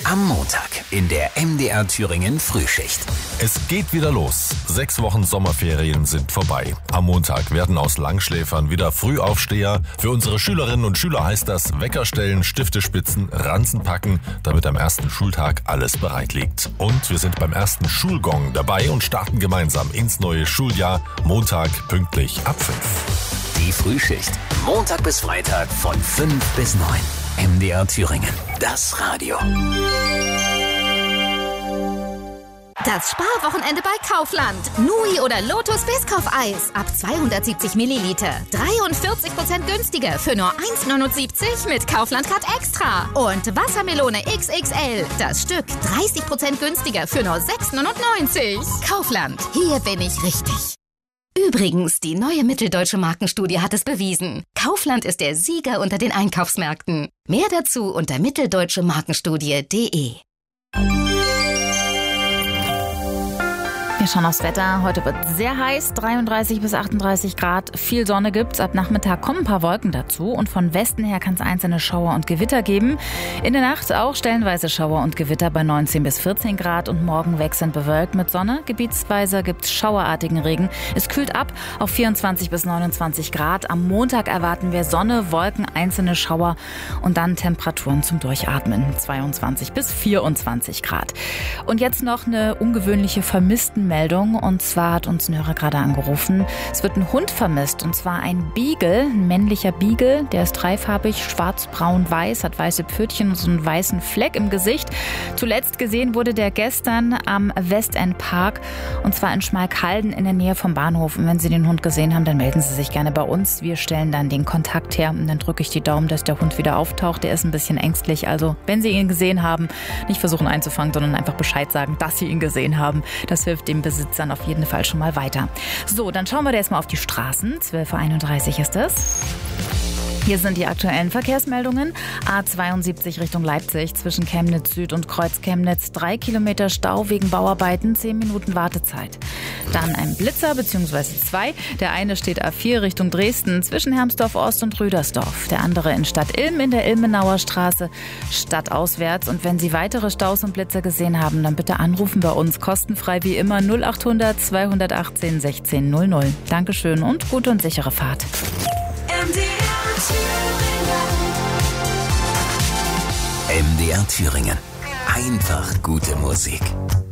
Am Montag in der MDR Thüringen Frühschicht. Es geht wieder los. 6 Wochen Sommerferien sind vorbei. Am Montag werden aus Langschläfern wieder Frühaufsteher. Für unsere Schülerinnen und Schüler heißt das Wecker stellen, Stifte spitzen, Ranzen packen, damit am ersten Schultag alles bereit liegt. Und wir sind beim ersten Schulgong dabei und starten gemeinsam ins neue Schuljahr. Montag pünktlich ab 5. Die Frühschicht. Montag bis Freitag von 5 bis 9. MDR Thüringen. Das Radio. Das Sparwochenende bei Kaufland. Nui oder Lotus Biscoff-Eis ab 270 Milliliter. 43% günstiger für nur 1,79 mit Kaufland Card Extra. Und Wassermelone XXL. Das Stück 30% günstiger für nur 6,99. Kaufland. Hier bin ich richtig. Übrigens, die neue Mitteldeutsche Markenstudie hat es bewiesen. Kaufland ist der Sieger unter den Einkaufsmärkten. Mehr dazu unter mitteldeutschemarkenstudie.de. Wir schauen aufs Wetter. Heute wird sehr heiß, 33 bis 38 Grad. Viel Sonne gibt's. Ab Nachmittag kommen ein paar Wolken dazu. Und von Westen her kann es einzelne Schauer und Gewitter geben. In der Nacht auch stellenweise Schauer und Gewitter bei 19 bis 14 Grad. Und morgen wechselnd bewölkt mit Sonne. Gebietsweise gibt's schauerartigen Regen. Es kühlt ab auf 24 bis 29 Grad. Am Montag erwarten wir Sonne, Wolken, einzelne Schauer und dann Temperaturen zum Durchatmen. 22 bis 24 Grad. Und jetzt noch eine ungewöhnliche Vermisstenmeldung. Und zwar hat uns ein Hörer gerade angerufen. Es wird ein Hund vermisst, und zwar ein Beagle, ein männlicher Beagle. Der ist dreifarbig, schwarz, braun, weiß, hat weiße Pfötchen und so einen weißen Fleck im Gesicht. Zuletzt gesehen wurde der gestern am Westend Park, und zwar in Schmalkalden in der Nähe vom Bahnhof. Und wenn Sie den Hund gesehen haben, dann melden Sie sich gerne bei uns. Wir stellen dann den Kontakt her und dann drücke ich die Daumen, dass der Hund wieder auftaucht. Der ist ein bisschen ängstlich, also wenn Sie ihn gesehen haben, nicht versuchen einzufangen, sondern einfach Bescheid sagen, dass Sie ihn gesehen haben. Das hilft dem Besitzern auf jeden Fall schon mal weiter. So, dann schauen wir jetzt mal auf die Straßen. 12:31 Uhr ist es. Hier sind die aktuellen Verkehrsmeldungen. A72 Richtung Leipzig zwischen Chemnitz Süd und Kreuz Chemnitz. 3 Kilometer Stau wegen Bauarbeiten, 10 Minuten Wartezeit. Dann ein Blitzer bzw. 2. Der eine steht A4 Richtung Dresden zwischen Hermsdorf Ost und Rüdersdorf. Der andere in Stadt Ilm in der Ilmenauer Straße stadtauswärts. Und wenn Sie weitere Staus und Blitzer gesehen haben, dann bitte anrufen bei uns. Kostenfrei wie immer 0800 218 1600. Dankeschön und gute und sichere Fahrt. MDR Thüringen. Einfach gute Musik.